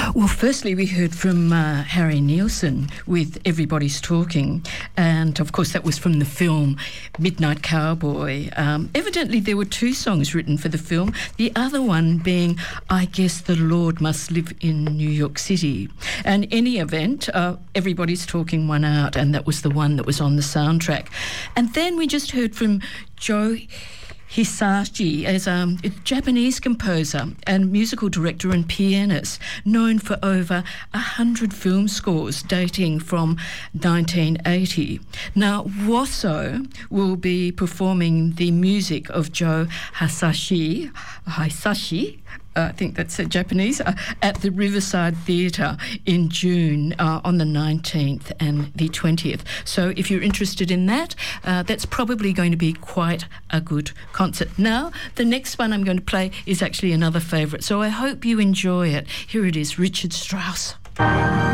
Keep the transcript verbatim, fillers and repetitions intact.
Well, firstly, we heard from uh, Harry Nilsson with Everybody's Talking, and of course that was from the film Midnight Cowboy. Um, evidently there were two songs written for the film, the other one being I Guess the Lord Must Live in New York City. And in any event, uh, Everybody's Talking won out, and that was the one that was on the soundtrack. And then we just heard from Joe Hisaishi as um, a Japanese composer and musical director and pianist known for over one hundred film scores dating from nineteen eighty. Now, Woso will be performing the music of Joe Hisaishi, Hisaishi Uh, I think that's uh, Japanese, uh, at the Riverside Theatre in June uh, on the nineteenth and the twentieth. So if you're interested in that, uh, that's probably going to be quite a good concert. Now, the next one I'm going to play is actually another favourite, so I hope you enjoy it. Here it is, Richard Strauss.